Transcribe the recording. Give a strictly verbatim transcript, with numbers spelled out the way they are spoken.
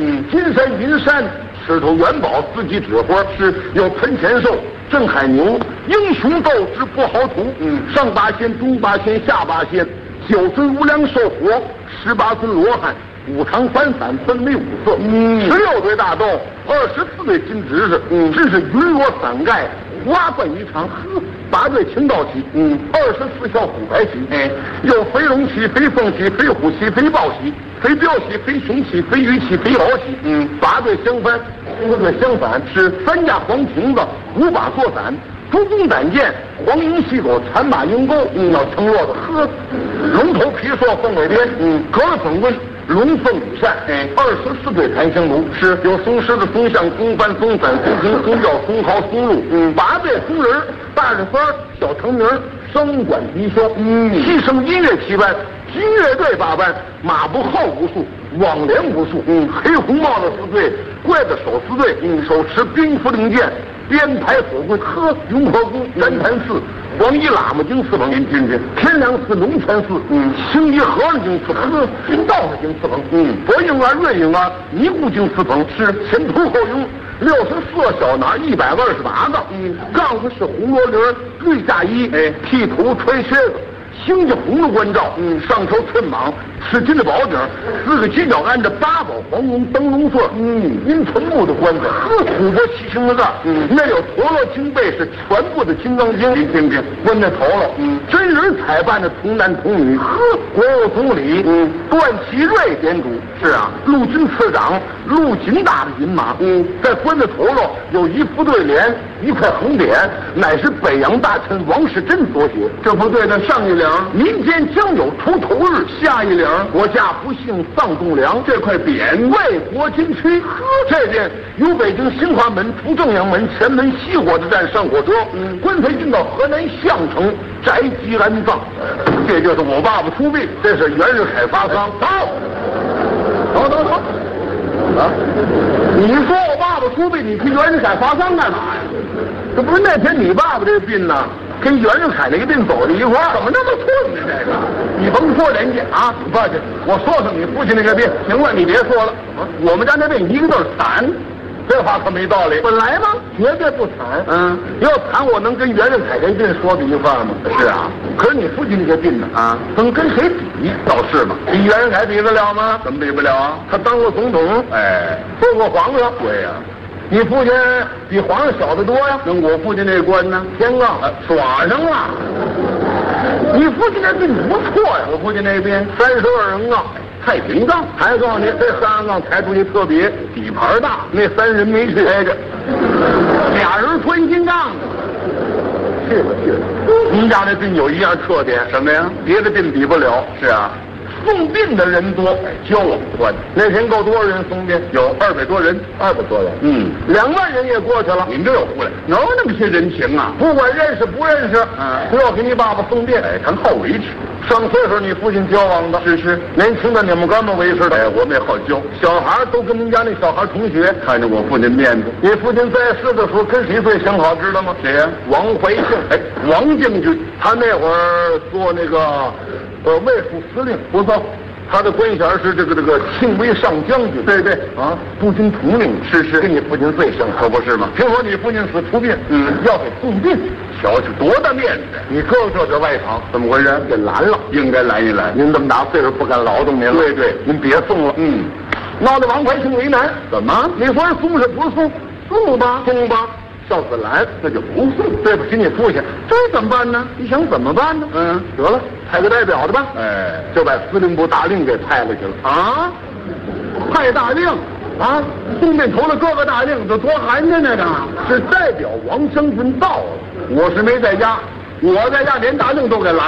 嗯，金山银山，石头元宝，自己纸活是有陈千寿、郑海宁，英雄斗志不好图。嗯，上八仙，中八仙，下八仙，九尊无量寿佛，十八尊罗汉。五常翻伞，分为五色。嗯，十六对大豆，二十四对金执事。嗯，这是云罗伞盖，花冠衣裳。呵，八对青道旗。嗯，二十四条虎牌旗。哎，有飞龙旗、飞凤旗、飞虎旗、飞豹旗、飞镖旗、飞熊旗、飞鱼旗、飞鳌旗。嗯，八对相反，四对相反是三架黄亭子，五把坐伞。朱公胆剑，黄鹰细狗，缠马鹰钩，嗯，要撑骆驼。呵，龙头皮硕，凤尾鞭。嗯，格了粉棍。龙凤羽扇，哎，二十四对檀香炉，是有松狮子、松象、松帆、松伞、松平、松轿、松毫、松鹿，嗯，八对松人，大着幡、小成名，声管笛箫，嗯，七声音乐七班，军乐队八班，马步后无数，网连无数，嗯，黑红帽子四队，刽子手四队，嗯，手持兵符令箭，鞭牌火棍，呵，雍和宫、三坛寺。黄衣喇嘛经四捧，您听听；天凉寺、龙泉寺，嗯，青衣和尚经四捧，金道士经四捧，嗯，佛应啊、瑞应啊、尼姑经四捧，是前凸后拥，六十四小拿，一百二十八个，嗯，杠子是红罗绫，绿嫁衣，哎，剃头穿靴子。星家红的关照，嗯，上头寸蟒，赤金的宝顶，四个犄角按着八宝黄龙灯笼座，嗯，阴纯木的棺材，呵，琥珀七星的盖，嗯，那有陀螺金背是全部的金刚经，您听听，关在头了，嗯，真人彩扮的童男童女，呵，国务总理，嗯，段祺瑞点主，是啊，陆军次长陆锦打的银马，嗯，在棺材头了有一副对联，一块横匾，乃是北洋大臣王世贞所写，这不对的上一联。民间将有出头日，下一联国家不幸丧栋梁。这块匾为国金躯。呵，这边由北京新华门出正阳门前门西火车站上火车，嗯，棺材进到河南项城宅基安葬。这就是我爸爸出殡，这是袁世凯发丧。走，走走走。啊，你说我爸爸出殡，你去袁世凯发丧干嘛呀？这不是那天你爸爸这殡呢？跟袁世凯那个病走在一块儿，怎么那么寸呢？这个，你甭说人家啊，你爸去，我说说你父亲那个病。行了，你别说了，我们家那病一个字惨，这话可没道理。本来嘛，绝对不惨。嗯，要惨我能跟袁世凯这病说比一块吗？是啊，可是你父亲这个病呢，啊，能跟谁比？倒是嘛，比袁世凯比得了吗？怎么比不了啊？他当过总统，哎，做过皇上。对呀。你父亲比皇上小得多呀，跟我父亲这官呢，天杠耍上了。你父亲那病不错呀，我父亲那边三十二人杠，太平杠。还告诉你，这三人杠抬出去特别底盘大，那三人没去挨着，俩人穿金杠的。去吧去吧，你们家那病有一样特点，什么呀？别的病比不了。是啊。送殡的人多，交往宽。那天够多少人送殡？有二百多人，二百多人。嗯，两万人也过去了。你们这有出来，哪有那么些人情啊？不管认识不认识，嗯，都要给你爸爸送殡。哎，他好维持。上岁数你父亲交往的，是是。年轻的你们干嘛维持的？哎，我们也好交。小孩都跟您家那小孩同学，看着我父亲面子。你父亲在世的时候跟谁最相好，知道吗？谁呀？王怀庆。哎，王将军，他那会儿做那个。呃，卫府司令不错，他的官衔是这个这个庆威上将军。对对啊，步军统领。是是，跟你父亲最相可不是吗？听说你父亲死出殡，嗯，要给送殡，瞧瞧多大面子！你哥哥这外场怎么回事？给拦了，应该拦一拦。您这么大岁数不敢劳动您了。对对，您别送了。嗯，闹得王怀庆为难。怎么？你说是送是不送？送吧，送吧。要是拦，那就不送，对不起你父亲，这怎么办呢？你想怎么办呢？嗯，得了，派个代表的吧。哎，就把司令部大令给派了去了。啊，派大令啊，送殡头的各个大令，这多寒碜那个，是代表王将军到了，我是没在家，我在家连大令都给拦。